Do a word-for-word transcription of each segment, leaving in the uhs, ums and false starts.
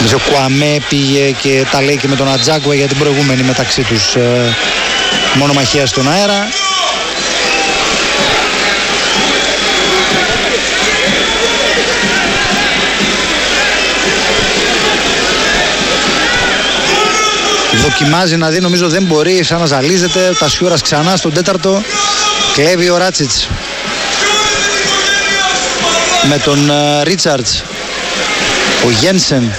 Ο Κουαμέ πήγε και τα λέει και με τον Ατζάγκουα για την προηγούμενη μεταξύ τους ε, μονομαχία στον αέρα. Δοκιμάζει να δει, νομίζω δεν μπορεί, σαν να ζαλίζεται. Τα Σιούρας ξανά στον τέταρτο. Κλέβει ο Ράτσιτς με τον uh, Ρίτσαρτς. Ο Γένσεν.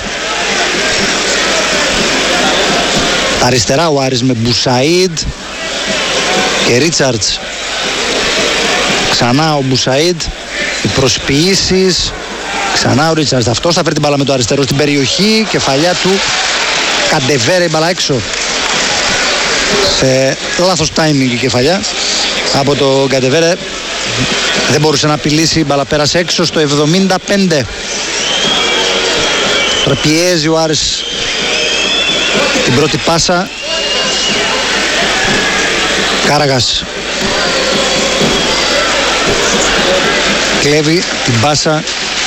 Τα αριστερά ο Άρης με Μπουσαΐντ και Ρίτσαρτς. Ξανά ο Μπουσαΐντ. Οι προσποιήσεις. Ξανά ο Ρίτσαρτς. Αυτός θα φέρει την μπάλα με το αριστερό στην περιοχή. Κεφαλιά του Καντεβέρε, η μπάλα έξω. Σε λάθος timing η κεφαλιά από το Καντεβέρε. Δεν μπορούσε να απειλήσει, η μπάλα πέρασε έξω στο εβδομήντα πέντε. Τώρα πιέζει ο Άρης την πρώτη πάσα. Κάραγας κλέβει την πάσα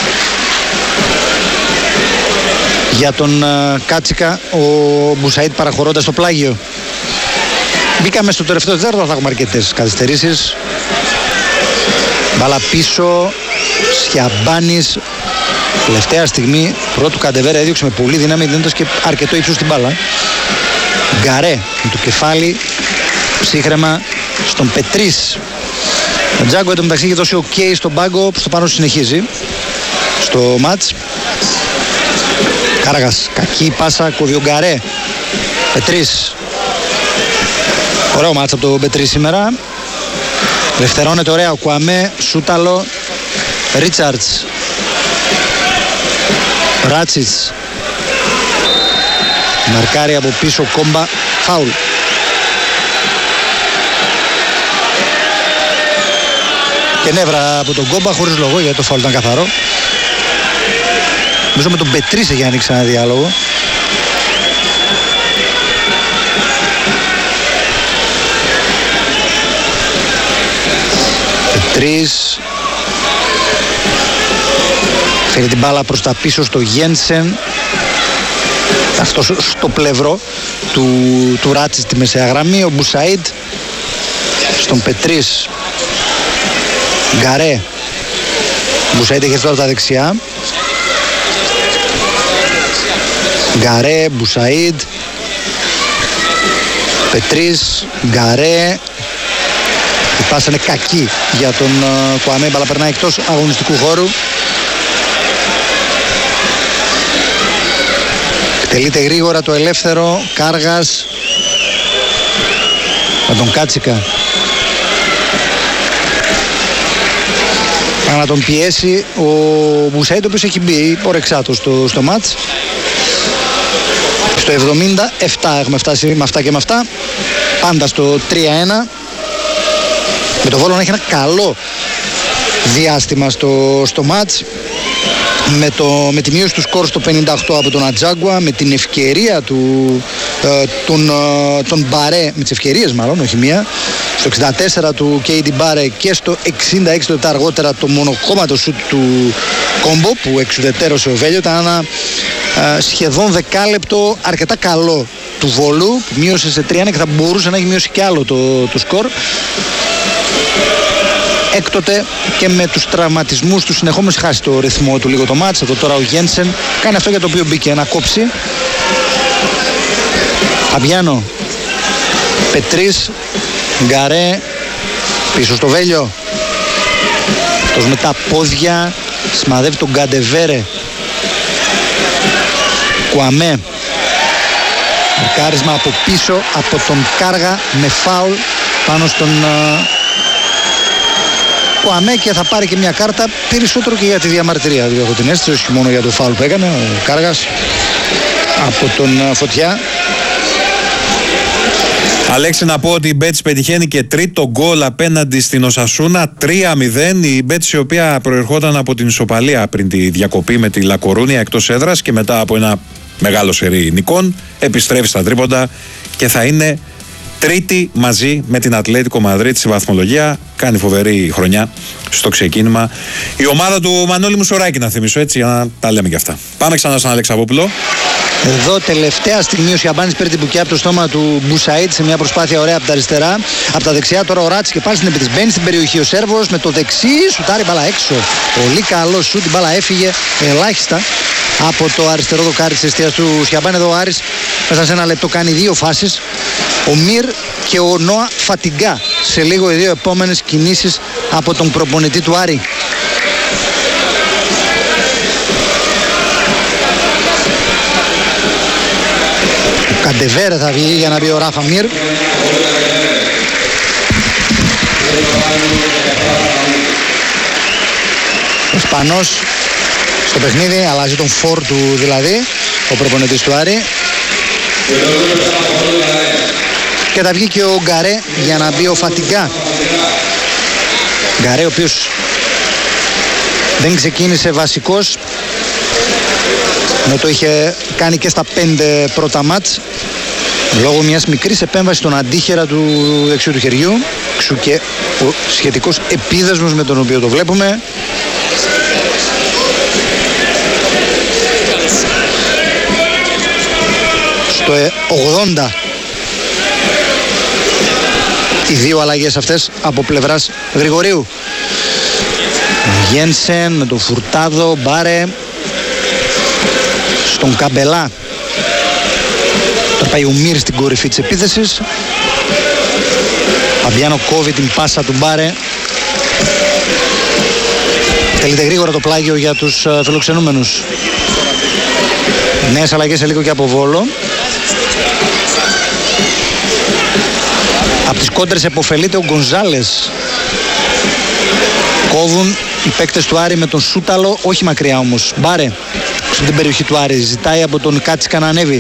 για τον uh, Κάτσικα. Ο Μπουσαΐντ παραχωρώντας το πλάγιο. Μπήκαμε στο τελευταίο τέταρτο, θα έχουμε αρκετές καθυστερήσεις. Μπάλα πίσω, Σιαμπάνης. Τελευταία στιγμή πρώτου Καντεβέρα έδιωξε με πολύ δύναμη, δίνοντας και αρκετό ύψος στην μπάλα. Γκαρέ με το κεφάλι ψύχρεμα στον Πετρίς. Ο Τζάγκο εντωμεταξύ είχε δώσει ok στον πάγκο, στο πάνω συνεχίζει στο μάτς. Κάραγας, κακή πάσα, κόβει ο Γκαρέ. Πετρίς. Ωραίο μάτς από το Πετρίς σήμερα. Δευτερώνεται ωραία ο Κουαμέ, Σούταλο, Ρίτσαρτς, Ράτσιτς. Μαρκάρει από πίσω, Κόμπα, φάουλ. Και νεύρα από τον Κόμπα χωρίς λόγο, γιατί το φάουλ ήταν καθαρό. Νομίζω με τον Πετρίς έχει ανοίξει ένα διάλογο. Πετρίς φέρει την μπάλα προς τα πίσω στο Γένσεν. Αυτό στο πλευρό του, του Ράτσι στη μεσαία γραμμή. Ο Μπουσαΐντ στον Πετρίς. Γκαρέ. Μπουσαΐντ έχει τώρα τα δεξιά. Γκαρέ, Μπουσαΐντ, Πετρίς, Γκαρέ. Η πάσα είναι κακή για τον uh, Κουαμέ, αλλά περνάει εκτός αγωνιστικού χώρου. Εκτελείται γρήγορα το ελεύθερο. Κάργας με τον Κάτσικα. Πάει να τον πιέσει ο Μπουσαΐντ, ο οποίος έχει μπει ορεξάτος στο, στο μάτς. Στο εβδομήντα επτά έχουμε φτάσει με αυτά και με αυτά. Πάντα στο τρία ένα. Με το Βόλο να έχει ένα καλό διάστημα στο, στο μάτς. Με, το, με τη μείωση του σκορ στο πενήντα οκτώ από τον Ατζάγκουα. Με την ευκαιρία του ε, τον, ε, τον Μπαρέ. Με τις ευκαιρίες μάλλον, όχι μία. Στο εξήντα τέσσερα του Κέιντι Μπαρέ και στο εξήντα έξι λεπτά αργότερα το μονοκόμματο σουτ του Κόμπο που εξουδετερώσε ο Βέλιο. Ήταν ένα ε, σχεδόν δεκάλεπτο αρκετά καλό του Βόλου που μείωσε σε τρία ένα και θα μπορούσε να έχει μειώσει και άλλο το, το σκορ. Έκτοτε και με τους τραυματισμούς του συνεχόμενους χάσει το ρυθμό του λίγο το μάτς. Εδώ τώρα ο Γένσεν κάνει αυτό για το οποίο μπήκε να κόψει. Φαμπιάνο, Πετρίς, Γκαρέ, πίσω στο Βέλιο. Αυτός με τα πόδια σημαδεύει τον Καντεβέρε. Κουαμέ. Μαρκάρισμα από πίσω από τον Κάργα με φάουλ πάνω στον Κουαμέ και θα πάρει και μια κάρτα περισσότερο και για τη διαμαρτυρία. Δηλαδή έχω την αίσθηση, όχι μόνο για το φάουλ που έκανε ο Κάργας από τον Φωτιά. Αλέξη, να πω ότι η Μπέτς πετυχαίνει και τρίτο γκολ απέναντι στην Οσασούνα, τρία μηδέν. Η Μπέτς, η οποία προερχόταν από την ισοπαλία πριν τη διακοπή με τη Λακορούνια εκτός έδρας και μετά από ένα μεγάλο σερί νικών, επιστρέφει στα τρίποντα και θα είναι Τρίτη μαζί με την Ατλέτικο Μαδρίτη στη βαθμολογία. Κάνει φοβερή χρονιά στο ξεκίνημα. Η ομάδα του Μανώλη Μουσοράκη, να θυμίσω έτσι, για να τα λέμε και αυτά. Πάμε ξανά στον Αλεξαβόπουλο. Εδώ τελευταία στιγμή ο Σιαμπάνης παίρνει την μπουκιά από το στόμα του Μπουσαΐτ σε μια προσπάθεια ωραία από τα αριστερά. Από τα δεξιά τώρα ο Ράτς και πάλι στην επίθεση. Μπαίνει στην περιοχή ο Σέρβος με το δεξί, σουτάρει μπάλα έξω. Πολύ καλό σουτ, η μπάλα έφυγε ελάχιστα από το αριστερό δοκάρι της εστίας του Σιαμπάνη. Εδώ ο Άρης μέσα σε ένα λεπτό κάνει δύο φάσεις. Ο Μυρ και ο Νόα Φατιγκά σε λίγο οι δύο επόμενες κινήσεις από τον προπονητή του Άρη. Ο Καντεβέρε θα βγει για να μπει ο Ράφα Μυρ. Ο Ισπανός στο παιχνίδι, αλλάζει τον φορ του δηλαδή, ο προπονητής του Άρη. Και θα βγει και ο Γκαρέ για να μπει ο Φατιγκά. Γκαρέ ο οποίος δεν ξεκίνησε βασικός, ενώ το είχε κάνει και στα πέντε πρώτα μάτς λόγω μιας μικρής επέμβασης στον αντίχερα του δεξιού του χεριού. Ξου και ο σχετικός επίδεσμος με τον οποίο το βλέπουμε. Στο ογδόντα οι δύο αλλαγές αυτές από πλευράς Γρηγορίου. Γένσεν με τον Φουρτάδο, Μπάρε στον Καμπελά. Τώρα πάει ο Μύρ στην κορυφή της επίθεσης. Φαμπιάνο κόβει την πάσα του Μπάρε. Τελείται γρήγορα το πλάγιο για τους φιλοξενούμενους. Νέες αλλαγές σε λίγο και από Βόλο. Από τις κόντρες επωφελείται ο Γκονζάλες. Κόβουν οι παίκτες του Άρη με τον Σούταλο, όχι μακριά όμως. Μπάρε στην περιοχή του Άρη, ζητάει από τον Κάτσικα να ανέβει.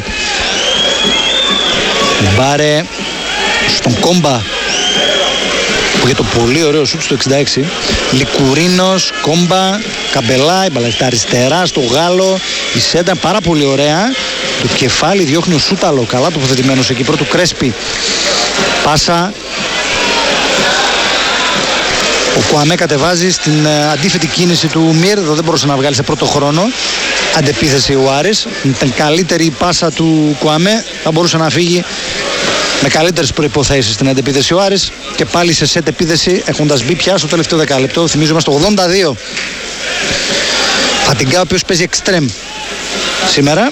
Μπάρε στον Κόμπα που για το πολύ ωραίο σουτ στο εξήντα έξι. Λικουρίνος, Κόμπα, Καμπελά, η μπαλά αριστερά στο Γάλλο. Η σέντα πάρα πολύ ωραία. Το κεφάλι διώχνει ο Σούταλο, καλά τοποθετημένος εκεί. Πρώτου Κρέσπι. Πάσα. Ο Κουαμέ κατεβάζει στην αντίθετη κίνηση του Μυρ. Εδώ δεν μπορούσε να βγάλει σε πρώτο χρόνο. Αντεπίθεση ο Άρης. Με την καλύτερη η πάσα του Κουαμέ θα μπορούσε να φύγει με καλύτερες προϋποθέσεις στην αντεπίθεση ο Άρης. Και πάλι σε σετ επίθεση έχοντας μπει πια στο τελευταίο δεκάλεπτο. Θυμίζουμε στο ογδόντα δύο. Φατιγκά ο οποίος παίζει εξτρέμ σήμερα.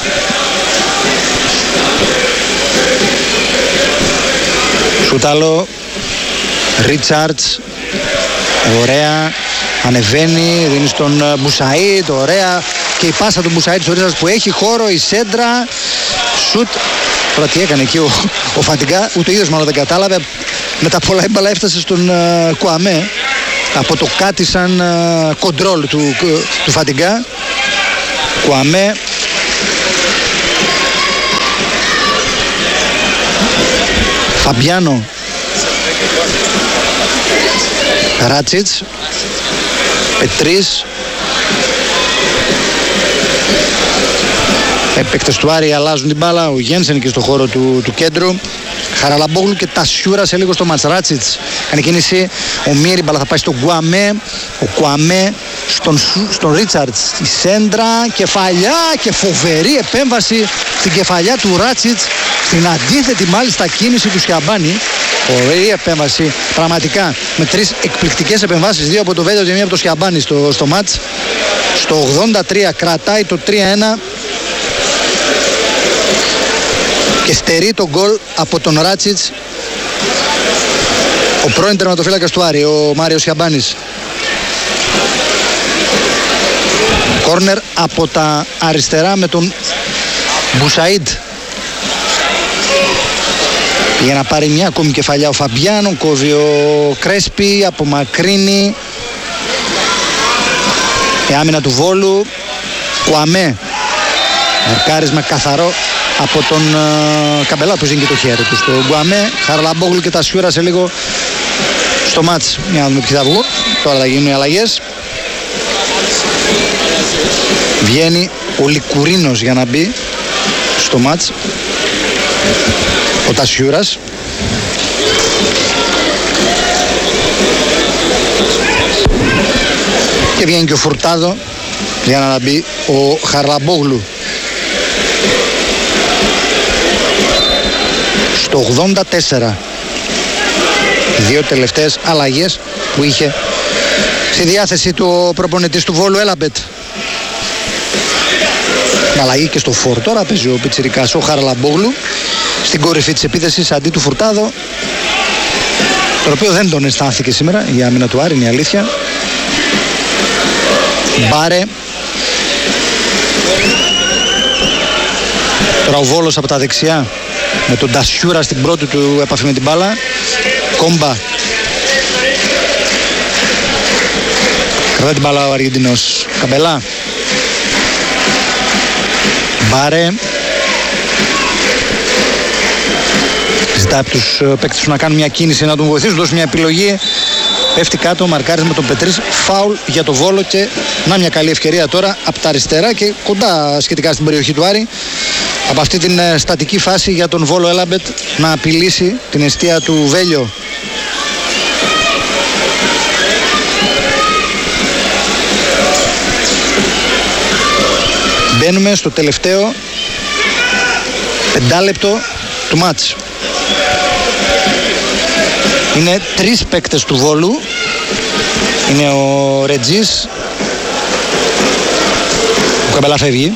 Σούταλο, Ρίτσαρτς, ωραία, ανεβαίνει, δίνει στον Μπουσαΐτ, ωραία, και η πάσα του Μπουσαΐτ στο Ρίτσαρτς που έχει χώρο, η σέντρα, σουτ. Τώρα τι έκανε εκεί ο, ο Φατιγκά, ούτε ίδιος μάλλον δεν κατάλαβε, με τα πολλά έμπαλα έφτασε στον uh, Κουαμέ, από το κάτι σαν κοντρόλ uh, του, uh, του Φατιγκά. Κουαμέ. Φαμπιάνο, Ράτσιτς, Πετρίς. Έπαικτες του Άρη αλλάζουν την μπάλα. Ο Γένσεν και στο χώρο του, του κέντρου. Χαραλαμπόγλου και Τασιούρα σε λίγο στο μάτς. Ράτσιτς κάνει κίνηση. Ο Μύρη, μπάλα θα πάει στον Κουαμέ. Ο Κουαμέ στον, στον Ρίτσαρτς. Η σέντρα, κεφαλιά και φοβερή επέμβαση στην κεφαλιά του Ράτσιτς. Στην αντίθετη μάλιστα κίνηση του Σιαμπάνη. Ωραία επέμβαση πραγματικά, με τρεις εκπληκτικές επεμβάσεις, δύο από το Βέλιο και μία από το Σιαμπάνη στο, στο μάτς. Στο ογδόντα τρία κρατάει το τρία ένα και στερεί το γκολ από τον Ράτσιτς ο πρώην τερματοφύλακας του Άρη, ο Μάριος Σιαμπάνης. Κόρνερ από τα αριστερά με τον Μπουσαΐντ. Για να πάρει μια ακόμη κεφαλιά ο Φαμπιάνο, κόβει ο Κρέσπι, απομακρύνει. Η άμυνα του Βόλου. Κουαμέ. Μαρκάρισμα καθαρό από τον uh, Καμπελά που ζήνει και το χέρι του στο Κουαμέ. Χαραλαμπόγλου και Τασιούρα σε λίγο στο μάτς. Για να δούμε ποιοι θα βγουν. Τώρα θα γίνουν οι αλλαγές. Βγαίνει ο Λικουρίνος για να μπει στο μάτς. Ο Τασιούρας. Και βγαίνει και ο Φουρτάδο για να μπει ο Χαρλαμπόγλου. Στο ογδόντα τέσσερα. Δύο τελευταίες αλλαγές που είχε στη διάθεση του ο προπονητής του Βόλου Έλαμπετ. Αλλαγή και στο φόρ. Τώρα παίζει ο πιτσιρικάς ο Χαρλαμπόγλου στην κορυφή της επίθεσης αντί του Φουρτάδο, το οποίο δεν τον αισθάνθηκε σήμερα η άμυνα του Άρη, είναι η αλήθεια. Μπάρε. Τώρα ο Βόλος από τα δεξιά με τον Τασιούρα στην πρώτη του επαφή με την μπάλα. Κόμπα. Κρατάει την μπάλα ο Αργεντινός. Καμπελά. Μπάρε. Ζητάει από τους παίκτες του να κάνουν μια κίνηση, να τον βοηθήσουν, δώσουν μια επιλογή. Πέφτει κάτω, μαρκάρισμα με τον Πετρίς. Φάουλ για το Βόλο και να μια καλή ευκαιρία τώρα από τα αριστερά και κοντά σχετικά στην περιοχή του Άρη. Από αυτή την στατική φάση για τον Βόλο Έλαμπετ να απειλήσει την εστία του Βέλιο. Μπαίνουμε στο τελευταίο πεντάλεπτο του μάτς. Είναι τρεις παίκτες του Βόλου. Είναι ο Ρετζής. Ο Καμπελά φεύγει.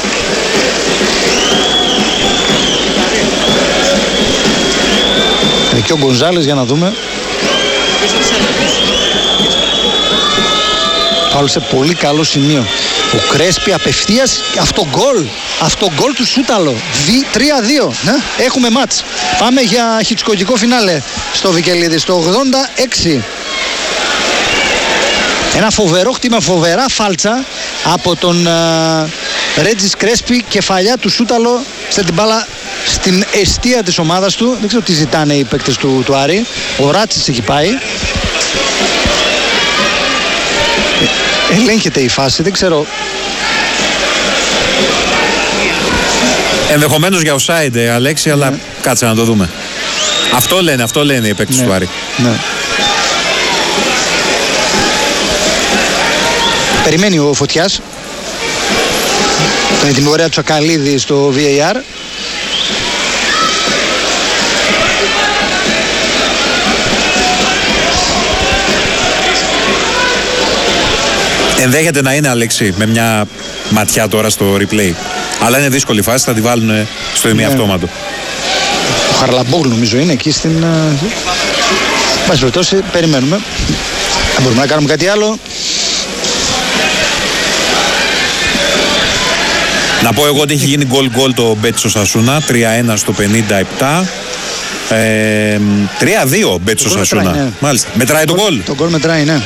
Και ο Γκονζάλες, για να δούμε. Πάλι σε πολύ καλό σημείο. Ο Κρέσπι απευθείας, αυτό γκολ, αυτό γκολ του Σούταλο. τρία δύο. Ναι, έχουμε μάτς. Πάμε για χιτσκοκικό φινάλε στο Βικελίδη, στο ογδόντα έξι. Ένα φοβερό χτύμα, φοβερά φάλτσα από τον uh, Ρέτζις Κρέσπι, κεφαλιά του Σούταλο στην την μπάλα στην εστία της ομάδας του. Δεν ξέρω τι ζητάνε οι παίκτες του, του Άρη. Ο Ράτσις έχει πάει. Ελέγχεται η φάση, δεν ξέρω. Ενδεχομένως για offside, Αλέξη, ναι. Αλλά κάτσε να το δούμε. Αυτό λένε, αυτό λένε οι παίκτες ναι. του Άρη. Ναι. Περιμένει ο Φωτιάς. Με την ωραία Τσακαλίδη στο βι έι αρ. Ενδέχεται να είναι, Αλέξη, με μια ματιά τώρα στο replay. Αλλά είναι δύσκολη φάση, θα τη βάλουν στο ημιαυτόματο. Ναι. Ο Χαρλαμπόγλου νομίζω είναι εκεί στην... Πάση περιπτώσει, περιμένουμε. Μπορούμε να κάνουμε κάτι άλλο. Να πω εγώ ότι έχει γίνει γκολ-γκολ το Μπέτς Οσασούνα, τρία ένα στο πενήντα επτά. Ε, τρία δύο Μπέτς Οσασούνα. Ναι. Μάλιστα. Μετράει το γκολ. Το γκολ μετράει, ναι.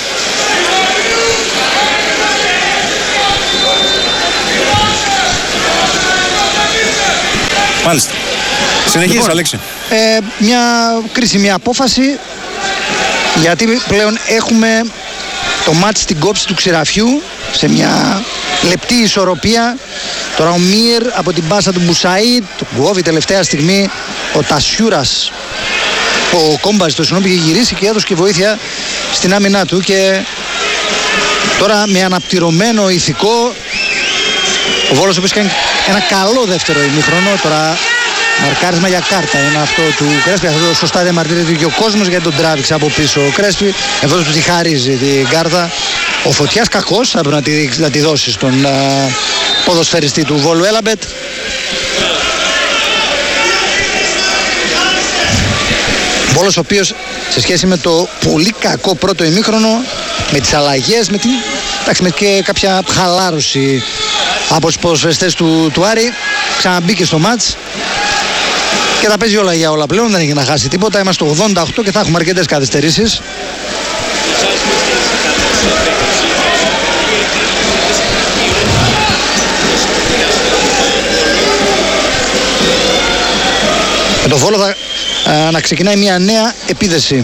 Μάλιστα. Συνεχίζεις, λοιπόν, Αλέξη. Ε, μια κρίσιμη απόφαση, γιατί πλέον έχουμε το μάτς στην κόψη του Ξηραφιού σε μια λεπτή ισορροπία. Τώρα ο Μίερ από την πάσα του Μπουσαΐ, το κόβει τελευταία στιγμή ο Τασιούρας. Ο Κόμπας το συγγνώμη είχε γυρίσει και έδωσε και βοήθεια στην άμυνά του, και τώρα με αναπτυρωμένο ηθικό ο Βόλος, ο οποίος κάνει ένα καλό δεύτερο ημίχρονο. Τώρα μαρκάρισμα για κάρτα είναι αυτό του Κρέσπι. Αυτό σωστά διαμαρτύρεται και ο κόσμος, γιατί τον τράβηξε από πίσω ο Κρέσπι. Εδώ του τη χαρίζει την κάρτα. Ο Φωτιάς κακός, θα πρέπει να τη, να τη δώσει στον α, ποδοσφαιριστή του Βόλου Έλαμπετ. Βόλος ο οποίος σε σχέση με το πολύ κακό πρώτο ημίχρονο, με τις αλλαγές, με, την, εντάξει, με και κάποια χαλάρωση από τους ποδοσφαιριστές του, του Άρη, ξαναμπήκε στο μάτς και τα παίζει όλα για όλα πλέον, δεν έχει να χάσει τίποτα. Είμαστε στο ογδόντα οκτώ και θα έχουμε αρκετές καθυστερήσεις. Με το Βόλο θα α, να ξεκινάει μια νέα επίδεση.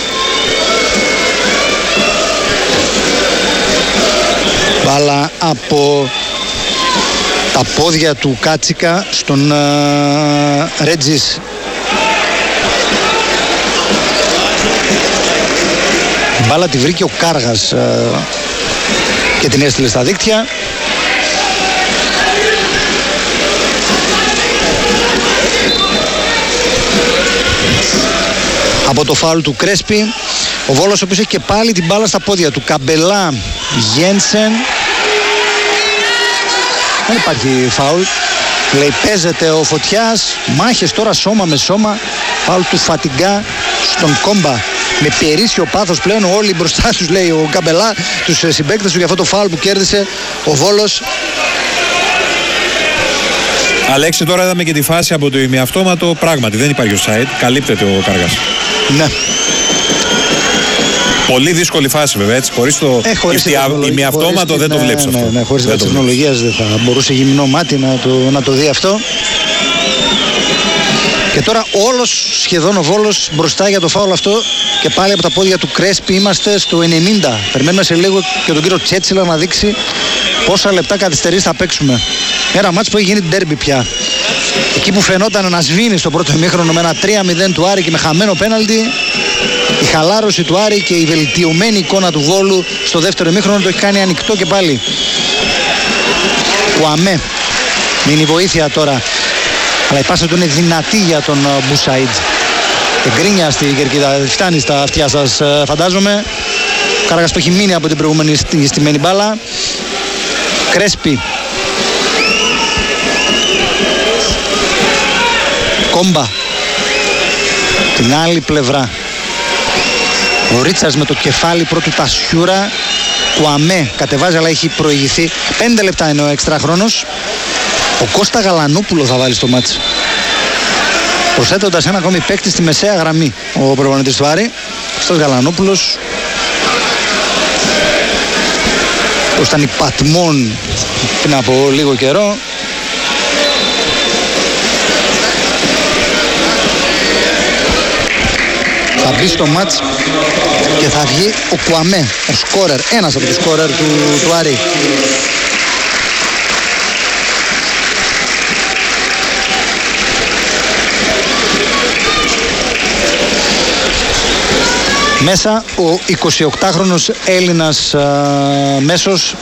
Μπάλα από τα πόδια του Κάτσικα στον uh, Ρέτζις. Μπάλα τη βρήκε ο Κάργας. Uh, και την έστειλε στα δίκτυα. Από το φάουλ του Κρέσπι, ο Βόλος ο οποίος έχει και πάλι την μπάλα στα πόδια του. Καμπελά, Γένσεν. Δεν υπάρχει φάουλ. Λέει παίζεται ο Φωτιάς. Μάχες τώρα σώμα με σώμα. Φάουλ του Φατιγκά στον Κόμπα. Με περίσσιο πάθος πλέον όλοι μπροστά τους, λέει ο Καμπελά, τους συμπαίκτες του για αυτό το φάουλ που κέρδισε ο Βόλος. Αλέξη, τώρα είδαμε και τη φάση από το ημιαυτόματο. Πράγματι δεν υπάρχει offside. Καλύπτεται ο Κάργας. Ναι. Πολύ δύσκολη φάση βέβαια, έτσι. Χωρίς το ε, ημιαυτόματο δεν το ναι, βλέπεις ναι, αυτό. Ναι, ναι, χωρίς τα τεχνολογίας δεν θα μπορούσε γυμνό μάτι να το, να το δει αυτό. Και τώρα όλος σχεδόν ο Βόλος μπροστά για το φάουλ αυτό και πάλι από τα πόδια του Κρέσπι. Είμαστε στο ενενήντα. Περιμένουμε σε λίγο και τον κύριο Τσέτσιλα να δείξει πόσα λεπτά καθυστερείς θα παίξουμε. Ένα μάτς που έχει γίνει ντέρμπι πια. Εκεί που φαινόταν να σβήνει στο πρώτο ημίχρονο με ένα τρία μηδέν του Άρη και με χαμένο πέναλτι, η χαλάρωση του Άρη και η βελτιωμένη εικόνα του Βόλου στο δεύτερο ημίχρονο το έχει κάνει ανοιχτό και πάλι. Κουαμέ. Είναι η βοήθεια τώρα. Αλλά η πάσα του είναι δυνατή για τον Μπουσαΐτ. Και γκρίνια στη κερκίδα. Φτάνει στα αυτιά σας, φαντάζομαι. Ο Κάργας που έχει μείνει από την προηγούμενη στημένη μπάλα. Κρέσπι. Κόμπα. Την άλλη πλευρά. Ο Ρίτσαρς με το κεφάλι πρώτου Τασιούρα. Κουαμέ κατεβάζει αλλά έχει προηγηθεί. Πέντε λεπτά είναι ο έξτρα χρόνος. Ο Κώστα Γαλανόπουλο θα βάλει στο μάτς, προσθέτοντας ένα ακόμη παίκτη στη μεσαία γραμμή. Ο προπονητής του Άρη, Κώστας Γαλανόπουλος, που ήταν υπατμόν πριν από λίγο καιρό. Θα μπει στο μάτς και θα βγει ο Κουαμέ, ο σκόρερ, ένας από τους σκόρερ του, του Άρη. Μέσα ο εικοσιοκτάχρονος Έλληνας α, μέσος,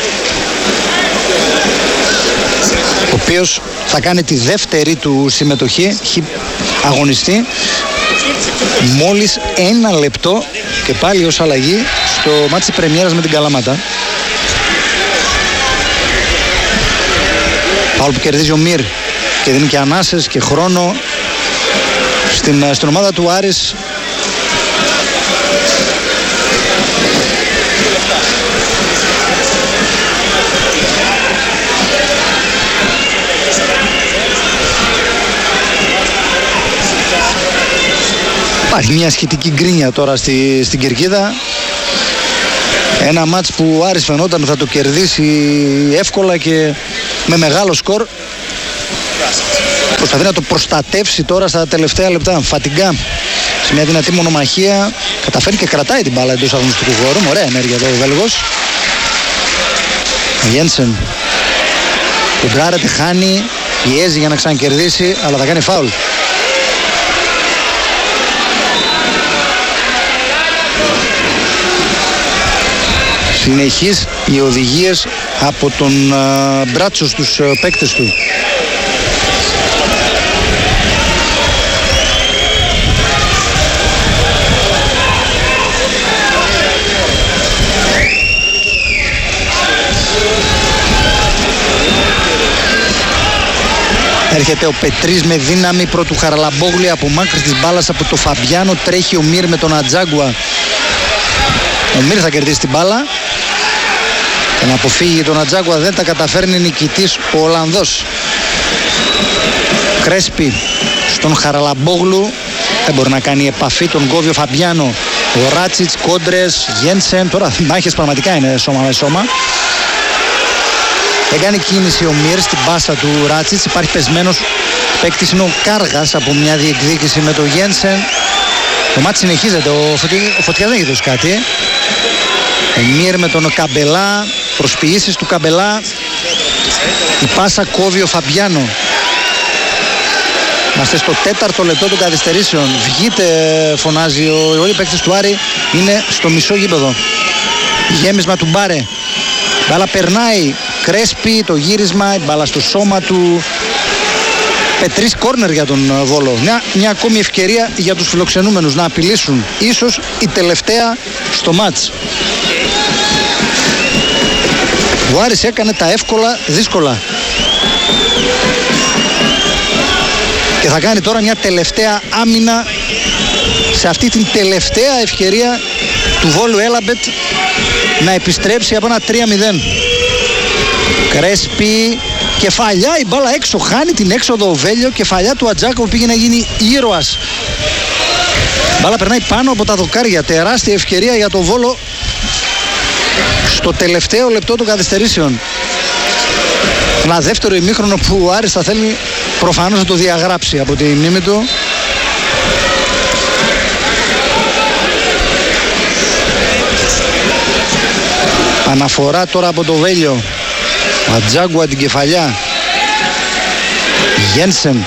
ο οποίος θα κάνει τη δεύτερη του συμμετοχή, έχει αγωνιστεί μόλις ένα λεπτό και πάλι ως αλλαγή στο μάτσι της πρεμιέρας με την Καλαμάτα. Πάλι που κερδίζει ο Μυρ και δίνει και ανάσες και χρόνο στην, στην ομάδα του Άρης. Υπάρχει μια σχετική γκρίνια τώρα στη, στην κερκίδα. Ένα μάτς που ο Άρης φαινόταν θα το κερδίσει εύκολα και με μεγάλο σκορ. Προσπαθεί να το προστατεύσει τώρα στα τελευταία λεπτά. Φατιγκά σε μια δυνατή μονομαχία. Καταφέρει και κρατάει την μπάλα εντός αγωνιστικού χώρου. Ωραία ενέργεια εδώ ο Βέλγος. Ο Γένσεν κοντράρεται, χάνει, πιέζει για να ξανακερδίσει, αλλά θα κάνει φάουλ. Συνεχείς οι οδηγίες από τον α, Μπράτσο στους α, παίκτες του. Έρχεται ο Πετρής με δύναμη πρώτου Χαραλαμπόγλη, από μάκρυς της μπάλας από το Φαμπιάνο. Τρέχει ο Μυρ με τον Ατζάγκουα. Ο Μυρ θα κερδίσει την μπάλα και να αποφύγει τον Ατζάγκουα, δεν τα καταφέρνει, νικητής ο Ολλανδός. Κρέσπι στον Χαραλαμπόγλου, δεν μπορεί να κάνει επαφή, τον κόβει ο Φαμπιάνο. Ο Ράτσιτς, κόντρες, Γένσεν, τώρα μάχες πραγματικά είναι σώμα με σώμα. Έκανε κίνηση ο Μυρ στην πάσα του Ράτσιτς, υπάρχει πεσμένος παίκτης, είναι ο Κάργας από μια διεκδίκηση με το Γένσεν. Το μάτι συνεχίζεται, ο, Φωτια... ο Φωτιάς δεν έχει δώσει κάτι. Ο Μυρ με τον Καμπελά, προσποιήσεις του Καμπελά. Η πάσα κόβει ο Φαμπιάνο. Είμαστε στο τέταρτο λεπτό των καθυστερήσεων. Βγείτε, φωνάζει ο, όλοι οι παίκτες του Άρη, είναι στο μισό γήπεδο. Γέμισμα του Μπάρε. Μπάλα περνάει, Κρέσπι, το γύρισμα, η μπάλα στο σώμα του. Πετρής κόρνερ για τον Βόλο. Μια, μια ακόμη ευκαιρία για τους φιλοξενούμενους να απειλήσουν. Ίσως η τελευταία στο μάτς. Ο Άρης έκανε τα εύκολα δύσκολα. Και θα κάνει τώρα μια τελευταία άμυνα σε αυτή την τελευταία ευκαιρία του Βόλου Έλαμπετ να επιστρέψει από ένα τρία μηδέν. Κρέσπι, κεφαλιά, η μπάλα έξω, χάνει την έξοδο ο Βέλιο, κεφαλιά του Ατζάκο που πήγε να γίνει ήρωας. Μπάλα περνάει πάνω από τα δοκάρια, τεράστια ευκαιρία για το Βόλο στο τελευταίο λεπτό των καθυστερήσεων. Ένα δεύτερο ημίχρονο που ο Άρης θα θέλει προφανώς να το διαγράψει από τη μνήμη του. Αναφορά τώρα από το Βέλιο. Ατζάγκουα την κεφαλιά. Γένσεν.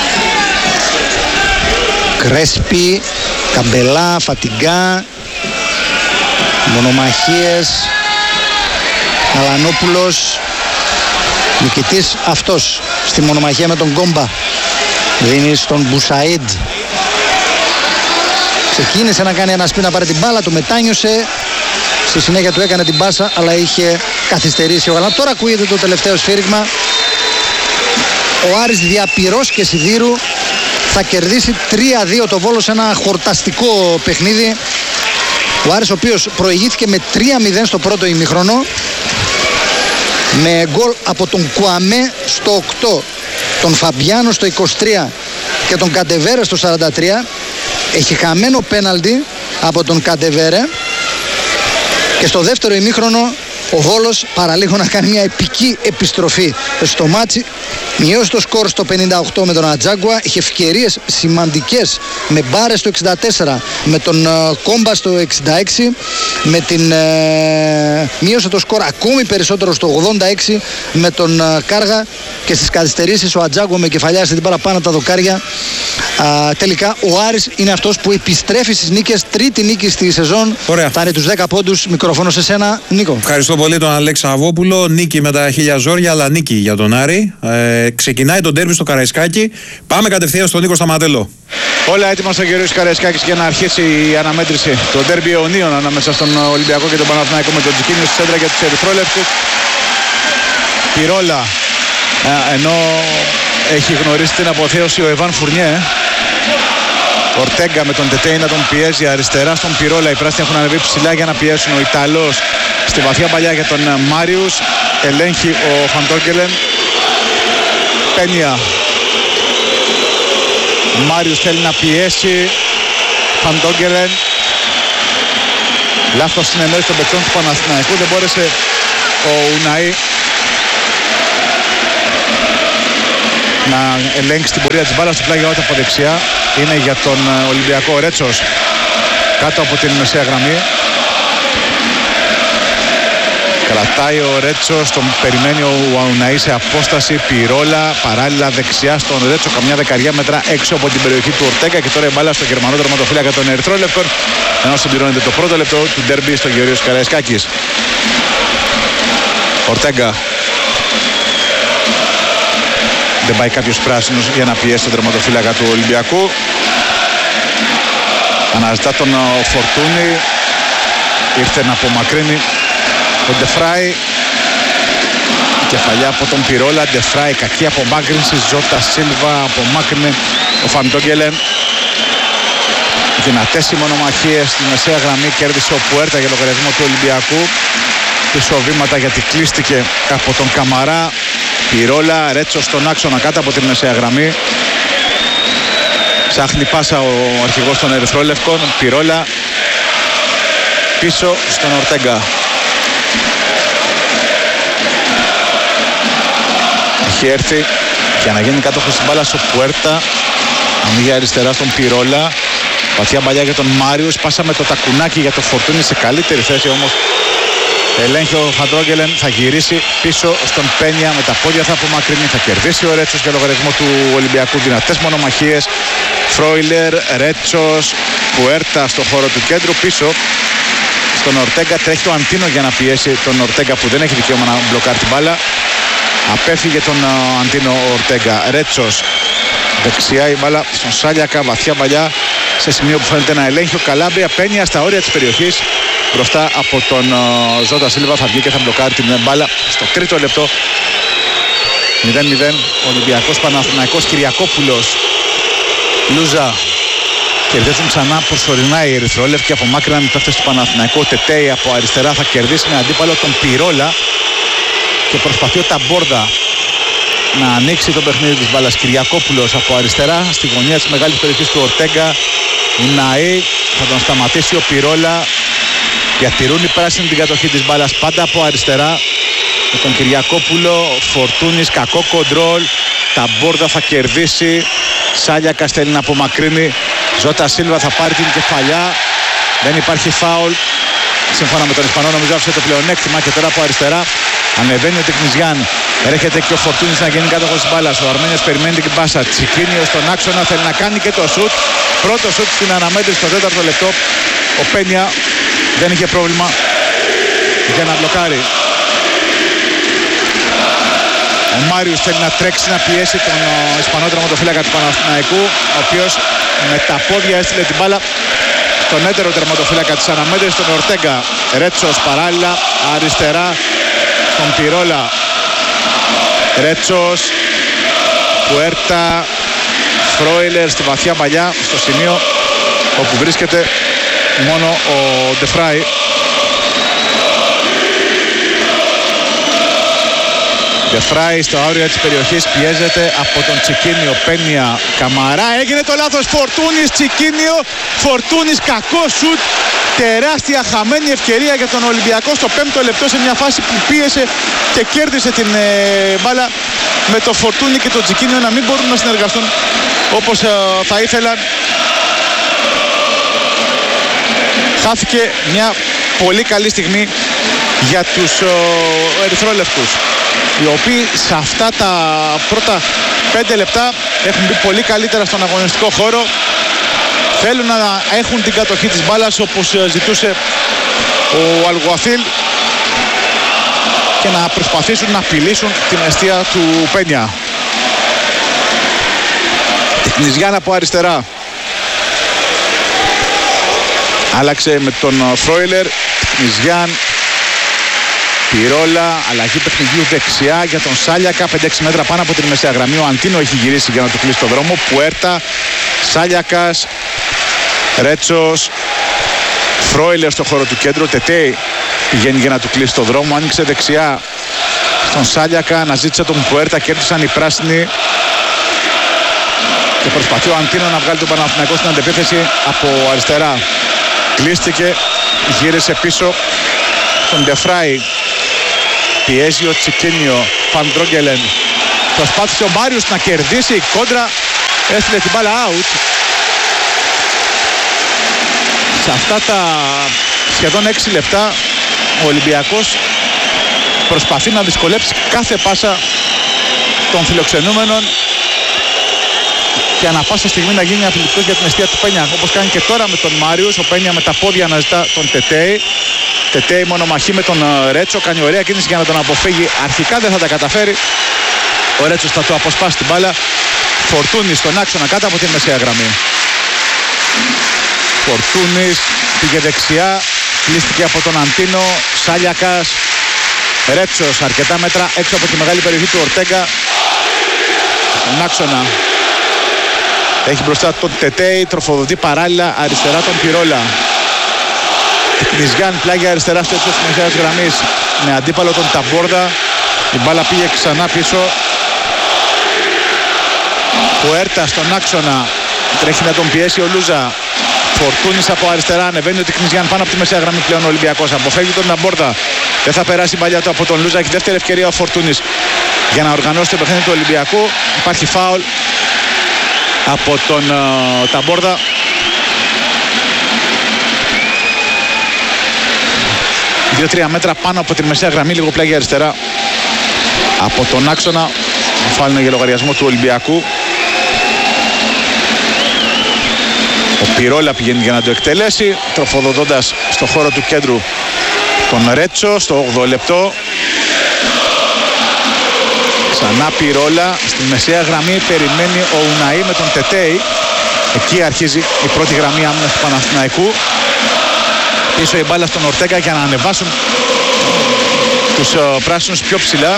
Κρέσπι. Καμπελά. Φατιγκά. Μονομαχίες. Αλανόπουλος. Νικητής αυτός στη μονομαχία με τον Κόμπα. Δίνει στον Μπουσαΐντ. Ξεκίνησε να κάνει ένα σπίν να πάρει την μπάλα, το μετάνιωσε. Στη συνέχεια του έκανε την πάσα, αλλά είχε καθυστερήσει ο Γαλανόπουλος. Τώρα ακούγεται το τελευταίο σφύριγμα. Ο Άρης διαπυρός και σιδήρου θα κερδίσει τρία δύο το Βόλο σε ένα χορταστικό παιχνίδι. Ο Άρης ο οποίος προηγήθηκε με τρία μηδέν στο πρώτο ημιχρονό, με γκολ από τον Κουαμέ στο οκτώ, τον Φαμπιάνο στο είκοσι τρία και τον Καντεβέρε στο σαράντα τρία. Έχει χαμένο πέναλτι από τον Καντεβέρε και στο δεύτερο ημίχρονο ο Βόλος παραλίγο να κάνει μια επική επιστροφή στο μάτσι. Μειώσει το σκορ στο πενήντα οκτώ με τον Ατζάγκουα. Είχε ευκαιρίες σημαντικές με Μπάρες στο εξήντα τέσσερα, με τον uh, Κόμπα στο εξήντα έξι, με την uh, μείωσε το σκορ ακόμη περισσότερο στο ογδόντα έξι με τον uh, Κάργα, και στις καθυστερήσεις ο Ατζάγκουα με κεφαλιά στην παραπάνω τα δοκάρια. Uh, τελικά ο Άρης είναι αυτός που επιστρέφει στις νίκες, τρίτη νίκη στη σεζόν. Ωραία. Φτάνει τους δέκα πόντους. Μικρόφωνο σε σένα, Νίκο. Ευχαριστώ πολύ τον Αλέξη Αβόπουλο. Νίκη με τα χίλια ζόρια, αλλά νίκη για τον Άρη. Ε, ξεκινάει το ντέρμπι στο Καραϊσκάκι. Πάμε κατευθείαν στον Νίκο Σταματέλο. Όλα έτοιμα στο Γεωργίου Καραϊσκάκης για να αρχίσει η αναμέτρηση. Το ντέρμπι αιωνίων ανάμεσα στον Ολυμπιακό και τον Παναθηναϊκό, με τον Τζικίνιο στη σέντρα για τους ερυθρόλευκους. Πυρόλα, ενώ έχει γνωρίσει την αποθέωση ο Εβάν Φουρνιέ. Ορτέγκα με τον Τετέι να τον πιέζει αριστερά στον Πυρόλα. Οι πράσινοι έχουν ανεβεί ψηλά για να πιέσουν. Ο Ιταλός στη βαθιά παλιά για τον Μάριους. Ελέγχει ο Φαντόγκελεν. Πένια. Μάριους θέλει να πιέσει. Φαντόγκελεν. Λάθος συνεννόηση των παικτών του Παναθηναϊκού. Δεν μπόρεσε ο Ουναή να ελέγξει την πορεία της μπάλας. Στην πλάγια όταν από δεξιά είναι για τον Ολυμπιακό. Ρέτσος κάτω από την μεσαία γραμμή. Κρατάει ο Ρέτσος, τον περιμένει ο Ουναή σε απόσταση. Πυρόλα παράλληλα δεξιά στον Ρέτσο, καμιά δεκαριά μέτρα έξω από την περιοχή του Ορτέγκα. Και τώρα η μπάλα στο Γερμανό τερματοφύλακα των Ερυθρόλευκων, ενώ συμπληρώνεται το πρώτο λεπτό του ντέρμπι στο Γεωργίος Καραϊσκάκης. Ορτέγκα. Δεν πάει κάποιος πράσινος για να πιέσει τον τερματοφύλακα του Ολυμπιακού. Αναζητά τον Φορτούνη. Ήρθε να απομακρύνει τον Ντεφράι. Κεφαλιά από τον Πυρόλα. Ντεφράι, κακή απομάκρυνση. Ζώτα Σίλβα, απομάκρυνε ο Φαντόγκελεν. Δυνατές οι μονομαχίες στη μεσαία γραμμή. Κέρδισε ο Πουέρτα για λογαριασμό του Ολυμπιακού. Πίσω βήματα γιατί κλείστηκε από τον Καμαρά. Πυρόλα, Ρέτσο στον άξονα κάτω από την μεσαία γραμμή. Ψάχνει πάσα ο αρχηγός των Ερυθρόλευκων. Πυρόλα πίσω στον Ορτέγκα. Έχει έρθει για να γίνει κάτοχος της μπάλας ο Πουέρτα. Ανοίγει αριστερά στον Πυρόλα. Βαθιά μπαλιά για τον Μάριους. Πάσα με το τακουνάκι για το Φορτούνι, σε καλύτερη θέση όμως. Ελέγχει ο Φαντόγκελεν, θα γυρίσει πίσω στον Πένια, με τα πόδια θα απομακρύνει, θα κερδίσει ο Ρέτσος για λογαριασμό του Ολυμπιακού. Δυνατές μονομαχίες. Φρόιλερ, Ρέτσος, Πουέρτα στο χώρο του κέντρου. Πίσω στον Ορτέγκα. Τρέχει το Αντίνο για να πιέσει τον Ορτέγκα που δεν έχει δικαίωμα να μπλοκάρει την μπάλα. Απέφυγε τον uh, Αντίνο ο Ορτέγκα. Ρέτσος δεξιά η μπάλα στον Σάλιακα, βαθιά παλιά σε σημείο που φαίνεται να ελέγχει ο Καλάμπρια. Πένια στα όρια της περιοχής μπροστά από τον uh, Ζώτα Σίλβα. Θα βγει και θα μπλοκάρει την μπάλα στο τρίτο λεπτό. μηδέν μηδέn. Ολυμπιακός Παναθηναϊκός. Κυριακόπουλος, Λούζα. Κερδίζουν ξανά προσωρινά οι ερυθρόλευκοι. Απομάκρυναν οι παίκτες του Παναθηναϊκού. Ο Τετέι από αριστερά θα κερδίσει με αντίπαλο τον Πυρόλα. Και προσπαθεί ο Ταμπόρδα να ανοίξει το παιχνίδι της μπάλας. Κυριακόπουλος από αριστερά στη γωνία της μεγάλης περιοχής του Ορτέγκα. Ουναή θα τον σταματήσει ο Πυρόλα. Διατηρούν οι πράσινοι την κατοχή της μπάλας πάντα από αριστερά. Με τον Κυριακόπουλο, Φορτούνης, κακό κοντρόλ. Ταμπόρδα θα κερδίσει. Σάλιακας θέλει να απομακρύνει. Ζώτα Σίλβα θα πάρει την κεφαλιά. Δεν υπάρχει φάουλ. Σύμφωνα με τον Ισπανό νομίζω άφησε το πλεονέκτημα και τώρα από αριστερά ανεβαίνει ο Τεκνιζιάν. Έρχεται και ο Φορτούνης να γίνει κάτοχος της μπάλας. Ο Αρμένιος περιμένει την πάσα. Τσικίνιο στον άξονα, θέλει να κάνει και το σουτ. Πρώτο σουτ στην αναμέτρηση στο τέταρτο λεπτό. Ο Πένια δεν είχε πρόβλημα για να μπλοκάρει. Ο Μάριους θέλει να τρέξει να πιέσει τον Ισπανό τερματοφύλακα του Παναθηναϊκού, ο οποίος με τα πόδια έστειλε την μπάλα στον έτερο τερματοφύλακα της αναμέτρησης, τον Ορτέγκα. Ρέτσος παράλληλα αριστερά στον Πυρόλα. Ρέτσος, Πουέρτα, Φρόιλερ στη βαθιά παλιά, στο σημείο όπου βρίσκεται μόνο ο Ντεφράι. Ντεφράι στο άωρια της περιοχής πιέζεται από τον Τσικίνιο. Πένια, Καμαρά, έγινε το λάθος. Φορτούνης, Τσικίνιο, Φορτούνης, κακό σουτ. Τεράστια χαμένη ευκαιρία για τον Ολυμπιακό στο πέμπτο λεπτό σε μια φάση που πίεσε και κέρδισε την ε, μπάλα με το Φορτούνη και το Τσικίνιο να μην μπορούν να συνεργαστούν όπως ε, θα ήθελαν. Χάθηκε μια πολύ καλή στιγμή για τους ε, ερυθρόλευκους, οι οποίοι σε αυτά τα πρώτα πέντε λεπτά έχουν μπει πολύ καλύτερα στον αγωνιστικό χώρο. Θέλουν να έχουν την κατοχή της μπάλας όπως ζητούσε ο Αλγουαθίλ και να προσπαθήσουν να απειλήσουν την αιστεία του Πένια. Τεκνιζιάν από αριστερά. Άλλαξε με τον Φρόιλερ. Τεκνιζιάν, Πυρόλα, αλλαγή παιχνιδιού δεξιά για τον Σάλιακα, πέντε έξι μέτρα πάνω από την μεσαία γραμμή. Ο Αντίνο έχει γυρίσει για να του κλείσει το δρόμο. Πουέρτα, Σάλιακας, Ρέτσος, Φρόιλερ στο χώρο του κέντρου. Τετέι πηγαίνει για να του κλείσει το δρόμο. Άνοιξε δεξιά στον Σάλιακα, αναζήτησε τον Πουέρτα, κέρδισαν οι πράσινοι. Και προσπαθεί ο Αντίνο να βγάλει τον Παναθηναϊκό στην αντεπίθεση από αριστερά. Κλείστηκε, γύρισε πίσω τον Ντεφράι. Πιέζει ο Τσικίνιο. Φαντρόγγελεν. Προσπάθησε ο Μάριος να κερδίσει. Η κόντρα έστειλε την μπάλα out. Σε αυτά τα σχεδόν έξι λεπτά ο Ολυμπιακός προσπαθεί να δυσκολέψει κάθε πάσα των φιλοξενούμενων και ανά πάσα στιγμή να γίνει αθλητικός για την αιστεία του Πένια, όπως κάνει και τώρα με τον Μάριος. Ο Πένια με τα πόδια αναζητά τον Τετέι. Τετέι μονομαχή με τον Ρέτσο, κάνει ωραία κίνηση για να τον αποφύγει. Αρχικά δεν θα τα καταφέρει. Ο Ρέτσος θα του αποσπάσει την μπάλα. Φορτούνης στον άξονα κάτω από την μεσαία γραμμή. Φορτούνης πήγε δεξιά, κλείστηκε από τον Αντίνο. Σάλιακας, Ρέτσος αρκετά μέτρα έξω από τη μεγάλη περιοχή του Ορτέγκα. Στον άξονα έχει μπροστά τον Τετέι, τροφοδοτεί παράλληλα αριστερά τον Πυρόλα. Τεκνιζιάν πλάγια αριστερά στο ύψος της μεσαίας γραμμής με αντίπαλο τον Ταμπόρδα. Η μπάλα πήγε ξανά πίσω. Πουέρτα στον άξονα, τρέχει να τον πιέσει ο Λούζα. Φορτούνης από αριστερά, ανεβαίνει ο Τεκνιζιάν πάνω από τη μεσαία γραμμή πλέον ο Ολυμπιακός. Αποφεύγει τον Ταμπόρδα. Δεν θα περάσει η παλιά του από τον Λούζα. Έχει δεύτερη ευκαιρία ο Φορτούνης για να οργανώσει το παιχνίδι του Ολυμπιακού. Υπάρχει φάουλ από τον uh, Ταμπόρδα. δύο τρία μέτρα πάνω από τη μεσαία γραμμή, λίγο πλάγια αριστερά από τον άξονα. Φάουλ για λογαριασμό του Ολυμπιακού. Ο Πυρόλα πηγαίνει για να το εκτελέσει, τροφοδοτώντας στο χώρο του κέντρου τον Ρέτσο στο όγδοο λεπτό. Ξανά Πυρόλα, στη μεσαία γραμμή περιμένει ο Ουναή με τον Τετέι. Εκεί αρχίζει η πρώτη γραμμή άμυνας του Παναθηναϊκού. Πίσω η μπάλα στον Ορτέγκα για να ανεβάσουν τους uh, πράσινους πιο ψηλά.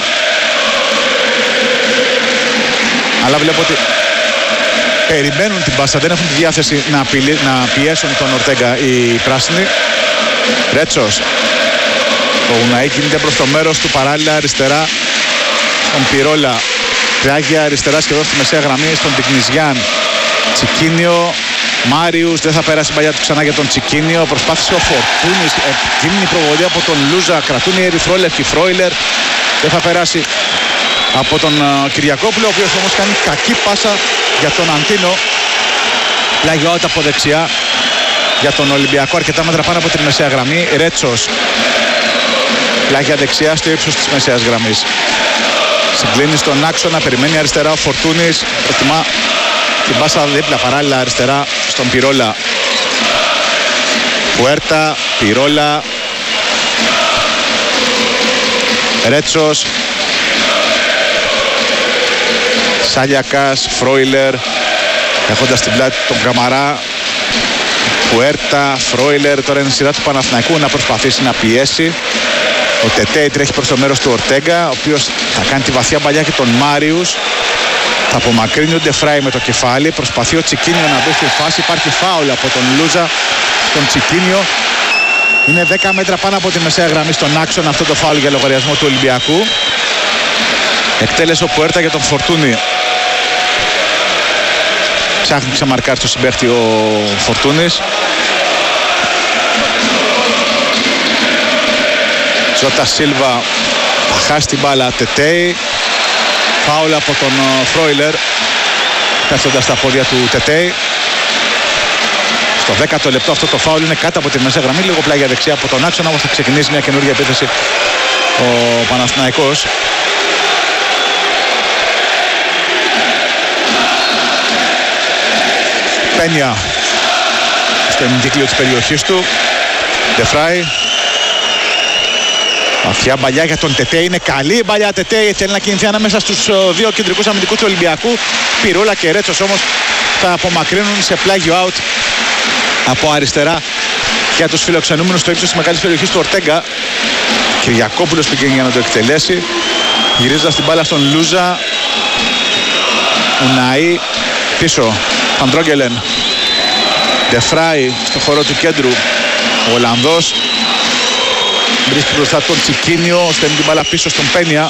Αλλά βλέπω ότι περιμένουν την πάσα, δεν έχουν τη διάθεση να, απειλή, να πιέσουν τον Ορτέγκα οι πράσινοι. Ρέτσος. Ο Ουναή κινείται προς το μέρος του, παράλληλα αριστερά στον Πυρόλα. Πλάγια αριστερά σχεδόν στη μεσαία γραμμή στον Τικνιζιάν. Τσικίνιο, Μάριους, δεν θα περάσει η παλιά του ξανά για τον Τσικίνιο. Προσπάθησε ο Φορτούνης, επικίνδυνη προβολή από τον Λούζα. Κρατούν οι ερυθρόλευκοι, Φρόιλερ. Δεν θα περάσει από τον uh, Κυριακόπουλο, ο οποίος όμως κάνει κακή πάσα για τον Αντίνο. Πλάγια από δεξιά για τον Ολυμπιακό, αρκετά μέτρα πάνω από την μεσαία γραμμή. Ρέτσος. Πλάγια δεξιά στο ύψος της μεσαίας γραμμής. Συγκλίνει στον άξονα, περιμένει αριστερά ο Φορτούνης. Προτιμά την πάσα δίπλα, παράλληλα αριστερά στον Πυρόλα. Πουέρτα, Πυρόλα, Ρέτσος, Σάλιακας, Φρόιλερ, έχοντας την πλάτη τον Καμαρά. Πουέρτα, Φρόιλερ, τώρα είναι η σειρά του Παναθηναϊκού να προσπαθήσει να πιέσει. Ο Τετέι τρέχει προς το μέρος του Ορτέγκα, ο οποίος θα κάνει τη βαθιά παλιά και τον Μάριους. Θα απομακρύνει ο Ντεφράι με το κεφάλι. Προσπαθεί ο Τσικίνιο να μπει στη φάση. Υπάρχει φάουλ από τον Λούζα στον Τσικίνιο. Είναι δέκα μέτρα πάνω από τη μεσαία γραμμή στον άξονα αυτό το φάουλ για λογαριασμό του Ολυμπιακού. Εκτέλεσε ο Πουέρτα για τον Φορτούνη. Ψάχνει ξαμαρκάρει στο συμπαίχτη ο Φορτούνης. Τζότα Σίλβα θα χάσει την μπάλα. Τετέι. Φάουλ από τον Φρόιλερ, πέφτοντας στα πόδια του Τετέι. Στο δέκατο λεπτό αυτό το φάουλ είναι κάτω από τη μεσαία γραμμή, λίγο πλάγια δεξιά από τον άξονα, όμως θα ξεκινήσει μια καινούργια επίθεση ο Παναθηναϊκός. Πένια στο ημικύκλιο της περιοχής του. Ντεφράι. Βαθιά μπαλιά για τον Τετέι, είναι καλή η μπαλιά. Τετέι θέλει να κινηθεί ανάμεσα στους δύο κεντρικούς αμυντικούς του Ολυμπιακού. Πυρόλα και Ρέτσος όμως θα απομακρύνουν σε πλάγιο out από αριστερά για τους φιλοξενούμενους στο ύψος της μεγάλης περιοχής του Ορτέγκα. Κυριακόπουλος πηγαίνει για να το εκτελέσει, γυρίζοντας την μπάλα στον Λούζα. Ουναή πίσω, Φαντρόγγελεν. Ντεφράι στο χώρο του κέντρου, ο Ολλανδός βρίσκει μπροστά τον Τσικίνιο, στέλνει την μπάλα πίσω στον Πένια.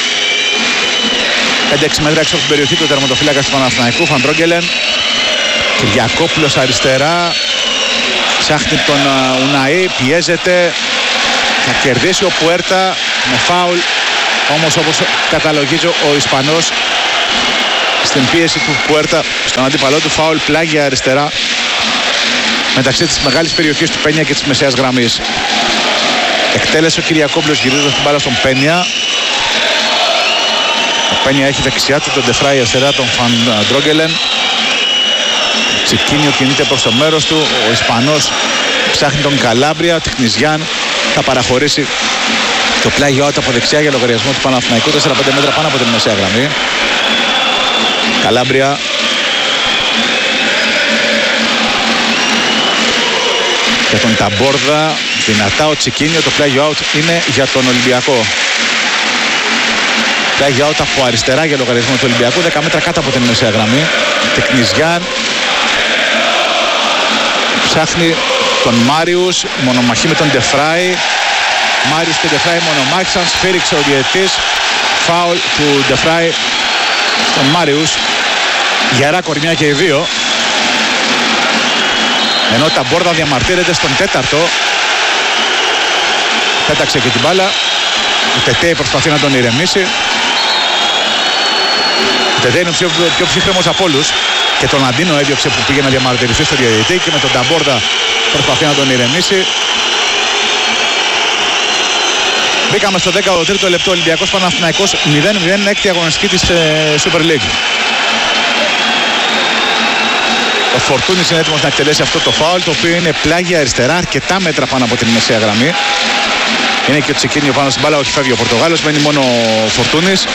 πέντε έξι μέτρα έξω από την περιοχή του τερματοφύλακα του Παναθηναϊκού. Φαντρόγγελεν. Κυριακόπουλος αριστερά. Ψάχνει τον Ουναή, πιέζεται. Θα κερδίσει ο Πουέρτα με φάουλ. Όμως όπως καταλογίζει ο Ισπανός, στην πίεση του Πουέρτα στον αντίπαλό του, φάουλ πλάγια αριστερά μεταξύ της μεγάλης περιοχής του Πένια και της μεσαίας γραμμής. Εκτέλεσε ο Κυριακόπουλος γυρίζοντας την μπάλα στον Πένια. Ο Πένια έχει δεξιά του τον Ντεφράι, αριστερά τον Φαντρόγγελεν. Τσικίνιο κινείται προς το μέρος του. Ο Ισπανός ψάχνει τον Καλάμπρια. Ο Τικνιζιάν θα παραχωρήσει το πλάγιο out από δεξιά για λογαριασμό του Παναθηναϊκού. τέσσερα πέντε μέτρα πάνω από την μεσαία γραμμή. Καλάμπρια. Για τον Ταμπόρδα. Δυνατά ο Τσικίνιο. Το πλάγιο out είναι για τον Ολυμπιακό. Πλάγιο out από αριστερά για λογαριασμό του Ολυμπιακού. δέκα μέτρα κάτω από την μεσαία γραμμή. Τεκνιζιάν. Ψάχνει τον Μάριους. Μονομαχή με τον Ντεφράι. Μάριους και Ντεφράι μονομάχησαν. Σφύριξε ο διαιτητής. Φάουλ του Ντεφράι στον Μάριους. Γερά κορμιά και οι δύο. Ενώ τα Μπόρδα διαμαρτύρεται στον τέταρτο. Πέταξε και την μπάλα. Ο Τετέι προσπαθεί να τον ηρεμήσει. Ο Τετέι είναι ο πιο, πιο ψύχρεμος από όλους. Και τον Αντίνο έδιωξε που πήγε να διαμαρτυρηθεί στο διαιτητή. Και με τον Ταμπόρδα προσπαθεί να τον ηρεμήσει. Μπήκαμε στο δέκατο τρίτο λεπτό. Ολυμπιακός Παναθηναϊκός μηδέν μηδέν, έκτη αγωνιστική της ε, Super League. Ο Φορτούνης είναι έτοιμος να εκτελέσει αυτό το φάουλ, το οποίο είναι πλάγια αριστερά, αρκετά μέτρα πάνω από την μεσαία γραμμή. Είναι και ο Τσικίνιο πάνω στην μπάλα, όχι φεύγει ο Πορτογάλος, μένει μόνο ο Φορτούνης.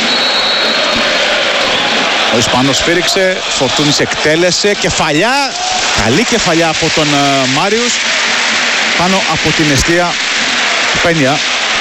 Ο Ισπανός σφύριξε, Φορτούνης εκτέλεσε, κεφαλιά, καλή κεφαλιά από τον uh, Μάριους πάνω από την εστία του Πένια.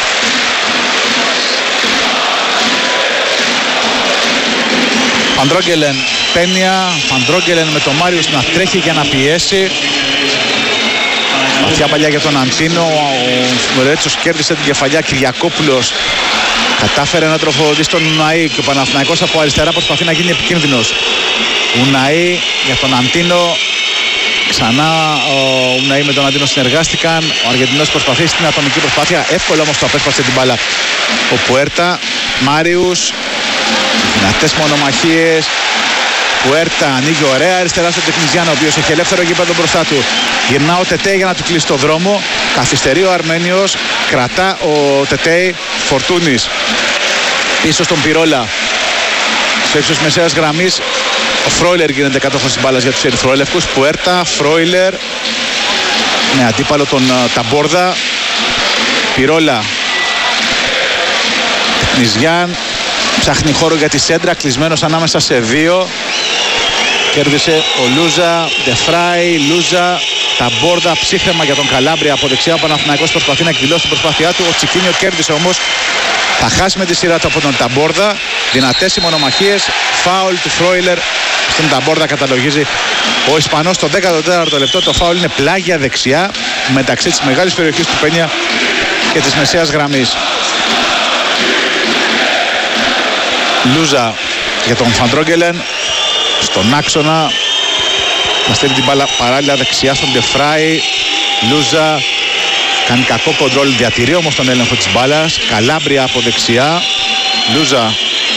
Φαντρόγκελεν, Πένια, Φαντρόγκελεν με τον Μάριους να τρέχει για να πιέσει. Βαθιά παλιά για τον Αντίνο, ο Ρέτσος κέρδισε την κεφαλιά, Κυριακόπουλος κατάφερε να τροφοδοτήσει τον Ουναή και ο Παναθηναϊκός από αριστερά προσπαθεί να γίνει επικίνδυνος. Ουναή για τον Αντίνο, ξανά ο Ουναή με τον Αντίνο συνεργάστηκαν, ο Αργεντινός προσπαθεί στην ατομική προσπάθεια, εύκολα όμως το απέσπασε την μπάλα ο Πουέρτα. Μάριους, δυνατές μονομαχίες, Πουέρτα ανοίγει ωραία αριστερά στον Τεκνιζιάν, ο οποίος έχει ελεύθερο γήπεδο μπροστά του. Γυρνά ο Τετέι για να του κλείσει το δρόμο. Καθυστερεί ο Αρμένιος, κρατά ο Τετέι. Φορτούνης πίσω στον Πυρόλα. Στο ύψος μεσαίας γραμμής ο Φρόιλερ γίνεται κατόχος της μπάλας για τους ερυθροέλευκους. Πουέρτα, Φρόιλερ με αντίπαλο τον Ταμπόρδα. Πυρόλα, Τεκνιζιάν ψάχνει χώρο για τη σέντρα, κλεισμένος ανάμεσα σε δύο. Κέρδισε ο Λούζα, Ντεφράι, Λούζα, Ταμπόρδα, ψύχρεμα για τον Καλάμπρια από δεξιά. Ο Παναθηναϊκός προσπαθεί να εκδηλώσει την προσπάθειά του. Ο Τσικίνιο κέρδισε όμως, θα χάσει με τη σειρά του από τον Ταμπόρδα. Δυνατές οι μονομαχίες, φάουλ του Φρόιλερ στον Ταμπόρδα καταλογίζει ο Ισπανός. Στο δέκατο τέταρτο λεπτό το φάουλ είναι πλάγια δεξιά μεταξύ της μεγάλης περιοχής του Πένια και της μεσαίας γραμμής. Λούζα για τον Φαντρόγκελεν στον άξονα, θα στέλνει την μπάλα παράλληλα δεξιά στον Ντεφράι. Λούζα κάνει κακό κοντρόλ, διατηρεί όμως τον έλεγχο της μπάλας. Καλάμπρια από δεξιά. Λούζα,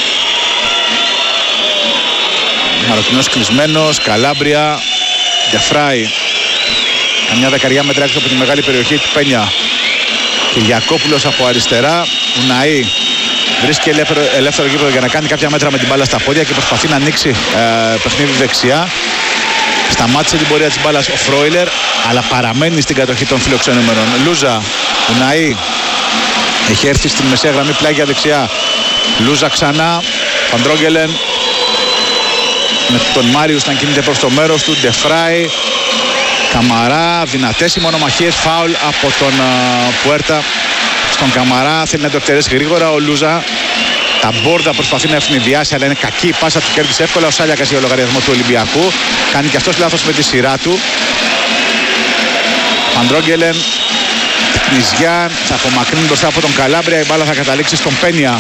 Μαροκινός κλεισμένος, Καλάμπρια, Ντεφράι καμιά δεκαριά μέτρα έξω από τη μεγάλη περιοχή του Πένια. Κυριακόπουλος από αριστερά. Ουναή βρίσκει ελεύθερο, ελεύθερο γήπεδο για να κάνει κάποια μέτρα με την μπάλα στα πόδια και προσπαθεί να ανοίξει ε, παιχνίδι δεξιά. Σταμάτησε την πορεία της μπάλας ο Φρόιλερ, αλλά παραμένει στην κατοχή των φιλοξενούμενων. Λούζα, Ουναή έχει έρθει στην μεσαία γραμμή πλάγια δεξιά. Λούζα ξανά, Φαντρόγκελεν με τον Μάριους να κινείται προς το μέρος του. Ντεφράι, Καμαρά, δυνατές οι μονομαχίες, φάουλ από τον uh, Πουέρτα στον Καμαρά, θέλει να το εκτελέσει γρήγορα ο Λούζα. Ταμπόρδα προσπαθεί να ευνηδιάσει, αλλά είναι κακή η πάσα, του κέρδισε εύκολα ο Σάλιακας για λογαριασμό του Ολυμπιακού. Κάνει και αυτός λάθος με τη σειρά του. Φαντρόγκελεν, Τεκνιζιάν, θα απομακρύνει μπροστά από τον Καλάμπρια, η μπάλα θα καταλήξει στον Πένια.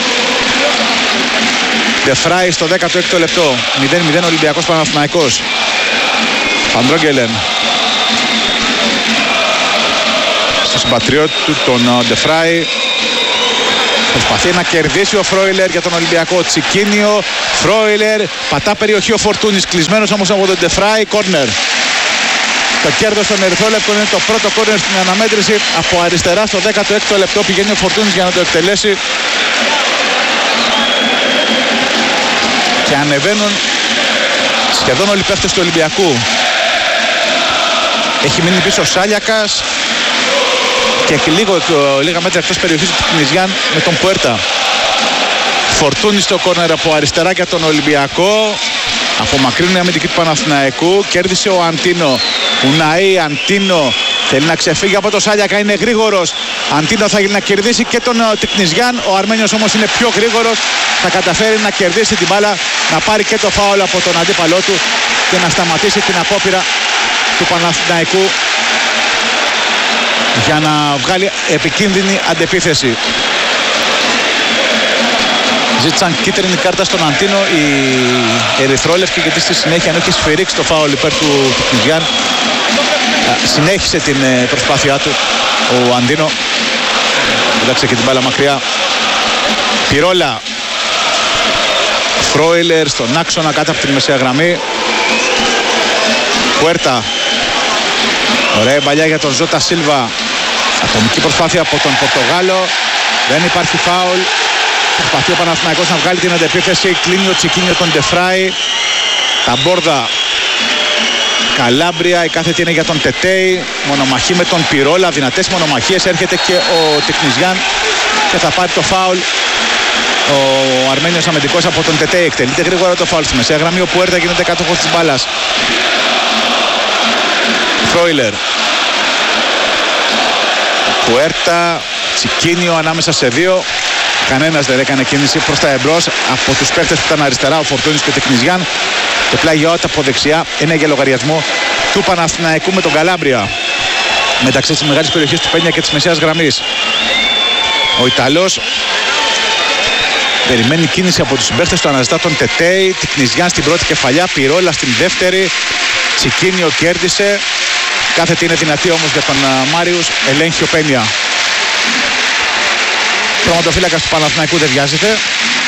Ντεφράι στο δέκατο έκτο λεπτό, μηδέν μηδέν Ολυμπιακός Παναθηναϊκός. Φαντρόγκελεν στο συμπατριώτη του τον Ντεφράι, προσπαθεί να κερδίσει ο Φρόιλερ για τον Ολυμπιακό. Τσικίνιο, Φρόιλερ, πατά περιοχή ο Φορτούνης, κλεισμένος όμως από τον Ντεφράι. Κόρνερ. Το κέρδος των ερυθρόλεπτων είναι το πρώτο κόρνερ στην αναμέτρηση. Από αριστερά στο δέκατο έκτο λεπτό πηγαίνει ο Φορτούνης για να το εκτελέσει. Και ανεβαίνουν σχεδόν όλοι οι παίκτες του Ολυμπιακού. Έχει μείνει πίσω ο Σάλιακας και λίγο, λίγα μέτρα εκτός περιοχής του Τεκνιζιάν με τον Πουέρτα. Φορτούνη στο κόρνερ από αριστερά για τον Ολυμπιακό. Απομακρύνουν η αμυντική του Παναθηναϊκού. Κέρδισε ο Αντίνο. Ουναή, Αντίνο θέλει να ξεφύγει από το Σάλιακα, είναι γρήγορος. Αντίνο θα να κερδίσει και τον Τεκνιζιάν. Ο Αρμένιος όμως είναι πιο γρήγορος. Θα καταφέρει να κερδίσει την μπάλα, να πάρει και το φάουλ από τον αντίπαλό του και να σταματήσει την απόπειρα του Παναθηναϊκού για να βγάλει επικίνδυνη αντεπίθεση. Ζήτησαν κίτρινη κάρτα στον Αντίνο οι ερυθρόλευκοι, γιατί στη συνέχεια, αν έχει σφυρίξει το φάουλ υπέρ του Τεκνιζιάν, συνέχισε την προσπάθειά του ο Αντίνο. Κοιτάξτε και την μπάλα μακριά. Πυρόλα, Φρόιλερ στον άξονα κάτω από την μεσαία γραμμή. Πουέρτα, ωραία μπαλιά για τον Ζώτα Σίλβα. Ατομική προσπάθεια από τον Πορτογάλο, δεν υπάρχει φάουλ. Προσπαθεί ο Παναθηναϊκός να βγάλει την αντεπίθεση. Κλείνει ο Τσικίνιο τον Ντεφράι. Ταμπόρδα Καλάμπρια, η κάθετη είναι για τον Τετέι, μονομαχή με τον Πυρόλα, δυνατές μονομαχίες, έρχεται και ο Τεκνιζιάν και θα πάρει το φάουλ. Ο Αρμένιος αμυντικός από τον Τετέι εκτελείται γρήγορα το φάουλ στη μεσαία γραμμή, ο Πουέρτα γίνεται κάτοχος της μπάλας. Φρόιλερ, Πουέρτα, Τσικίνιο ανάμεσα σε δύο. Κανένας δεν έκανε κίνηση προς τα εμπρός από τους παίκτες που ήταν αριστερά, ο Φορτούνης και ο Τεκνιζιάν. Το πλάγιό από δεξιά είναι για λογαριασμό του Παναθηναϊκού με τον Καλάμπρια μεταξύ της μεγάλης περιοχής του Πένια και της μεσαίας γραμμής. Ο Ιταλός περιμένει κίνηση από τους συμπαίκτες του, αναζητά τον Τετέι, Τεκνιζιάν στην πρώτη κεφαλιά, Πυρόλα στην δεύτερη, Τσικίνιο κέρδισε. Κάθετη είναι δυνατή όμως για τον Μάριους, ελέγχει ο Πένια. Τροματοφύλακας του Παναθηναϊκού δεν βιάζεται,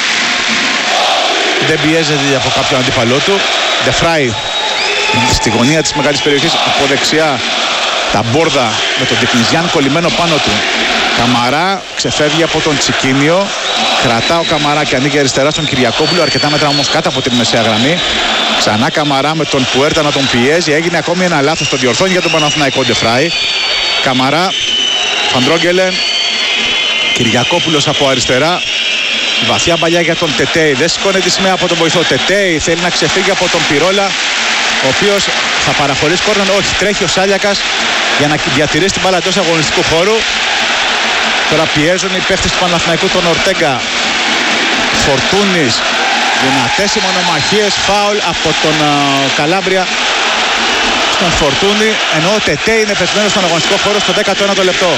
δεν πιέζεται από κάποιον αντίπαλό του. Ντεφράι στη γωνία της μεγάλης περιοχής από δεξιά, τα μπόρδα με τον Τεκνιζιάν κολλημένο πάνω του. Καμαρά ξεφεύγει από τον Τσικίνιο, κρατά ο Καμαρά και ανοίγει αριστερά στον Κυριακόπουλο, αρκετά μέτρα όμως κάτω από την μεσαία γραμμή. Ξανά Καμαρά με τον Πουέρτα να τον πιέζει, έγινε ακόμη ένα λάθος, το διορθώνει για τον Παναθηναϊκό Ντεφράι. Καμαρά, Φαντρόγγελεν, Κυριακόπουλος από αριστερά. Βαθιά παλιά για τον Τετέι, δεν σηκώνει τη σημαία από τον βοηθό. Τετέι θέλει να ξεφύγει από τον Πυρόλα, ο οποίος θα παραχωρήσει κόρνερ. Όχι, τρέχει ο Σάλιακας για να διατηρήσει την μπάλα εντός αγωνιστικού χώρου. Τώρα πιέζουν οι παίχτες του Παναθηναϊκού, τον Ορτέγκα. Φορτούνης, δυνατές οι μονομαχίες, φάουλ από τον uh, Καλάμπρια στον Φορτούνη, ενώ ο Τετέι είναι πεσμένος στον αγωνιστικό χώρο στο δέκατο ένατο λεπτό.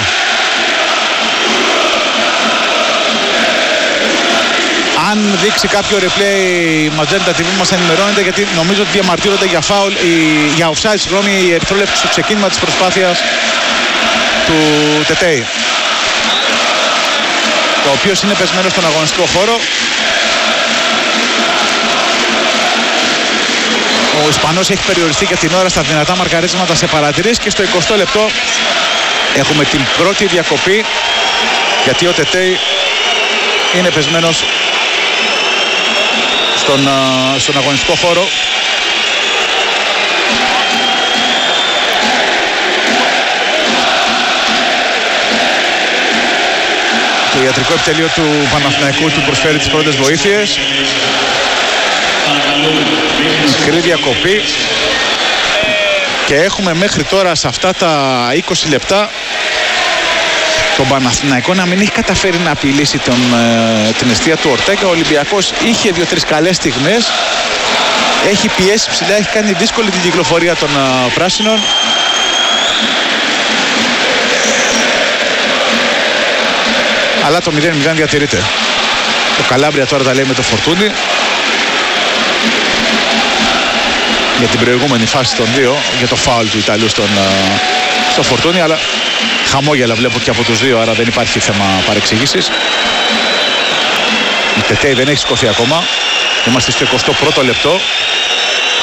Αν δείξει κάποιο replay η Magenta τι βι μας ενημερώνεται, γιατί νομίζω ότι διαμαρτύρονται για foul, για offside, συγγνώμη, η ερυθρόλεπτοι στο ξεκίνημα της προσπάθειας του Τετέι, ο οποίος είναι πεσμένος στον αγωνιστικό χώρο. Ο Ισπανός έχει περιοριστεί για την ώρα στα δυνατά μαρκαρίσματα σε παρατηρήσεις και στο εικοστό λεπτό έχουμε την πρώτη διακοπή, γιατί ο Τετέι είναι πεσμένος στον, στον αγωνιστικό χώρο. Το ιατρικό επιτελείο του Παναθηναϊκού του προσφέρει τις πρώτες βοήθειες. Μικρή διακοπή και έχουμε μέχρι τώρα σε αυτά τα είκοσι λεπτά τον Παναθηναϊκό να μην έχει καταφέρει να απειλήσει τον, ε, την αιστεία του Ορτέγκα. Ο Ολυμπιακός είχε δύο-τρεις καλές στιγμές, έχει πιέσει ψηλά, έχει κάνει δύσκολη την κυκλοφορία των ε, πράσινων. Αλλά το μηδέν μηδέν διατηρείται. Ο Καλάμπρια τώρα τα λέει με το Φορτούνι για την προηγούμενη φάση των δύο, για το φάουλ του Ιταλού στον, ε, στο Φορτούνι, αλλά χαμόγελα βλέπω και από τους δύο, άρα δεν υπάρχει θέμα παρεξήγησης. Η Τετέι δεν έχει σηκωθεί ακόμα. Είμαστε στο εικοστό πρώτο λεπτό.